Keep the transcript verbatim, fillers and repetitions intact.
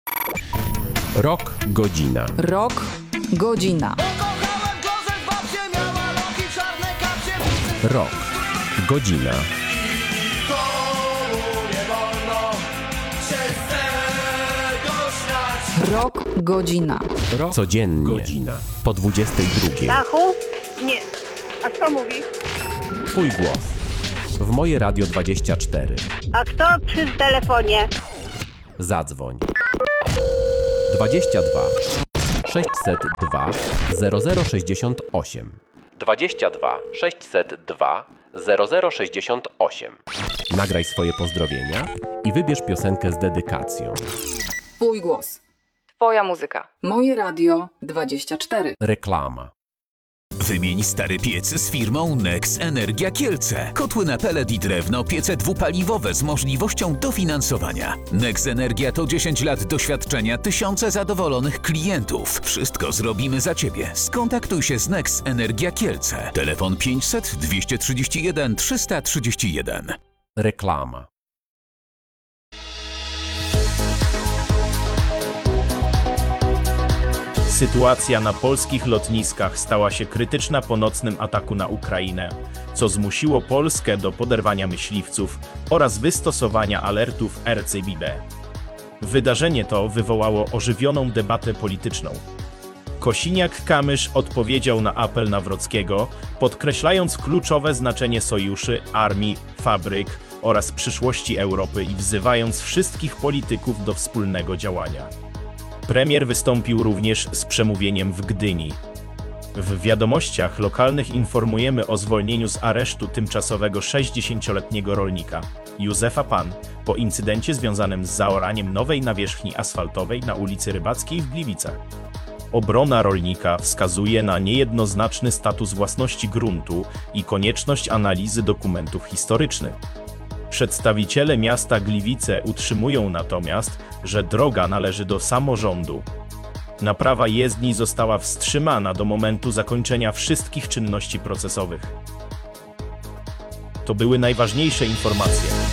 Rok, godzina. Rok, godzina. Rok, godzina. Rok, godzina. Rok, codziennie. Godzina. Po dwudziestej drugiej. Dachu? Nie. A kto mówi? Twój głos. W moje Radio dwadzieścia cztery. A kto przy telefonie? Zadzwoń. dwadzieścia dwa sześćset dwa zero zero sześćdziesiąt osiem. dwadzieścia dwa sześćset dwa zero zero sześćdziesiąt osiem. Nagraj swoje pozdrowienia i wybierz piosenkę z dedykacją. Twój głos. Twoja muzyka. Moje Radio dwadzieścia cztery. Reklama. Wymień stary piec z firmą Nex Energia Kielce. Kotły na pelet i drewno, piece dwupaliwowe z możliwością dofinansowania. Nex Energia to dziesięć lat doświadczenia, tysiące zadowolonych klientów. Wszystko zrobimy za Ciebie. Skontaktuj się z Nex Energia Kielce. Telefon pięćset dwieście trzydzieści jeden trzysta trzydzieści jeden. Reklama. Sytuacja na polskich lotniskach stała się krytyczna po nocnym ataku na Ukrainę, co zmusiło Polskę do poderwania myśliwców oraz wystosowania alertów R C B B. Wydarzenie to wywołało ożywioną debatę polityczną. Kosiniak-Kamysz odpowiedział na apel Nawrockiego, podkreślając kluczowe znaczenie sojuszy, armii, fabryk oraz przyszłości Europy i wzywając wszystkich polityków do wspólnego działania. Premier wystąpił również z przemówieniem w Gdyni. W wiadomościach lokalnych informujemy o zwolnieniu z aresztu tymczasowego sześćdziesięcioletniego rolnika Józefa Pan po incydencie związanym z zaoraniem nowej nawierzchni asfaltowej na ulicy Rybackiej w Gliwicach. Obrona rolnika wskazuje na niejednoznaczny status własności gruntu i konieczność analizy dokumentów historycznych. Przedstawiciele miasta Gliwice utrzymują natomiast, że droga należy do samorządu. Naprawa jezdni została wstrzymana do momentu zakończenia wszystkich czynności procesowych. To były najważniejsze informacje.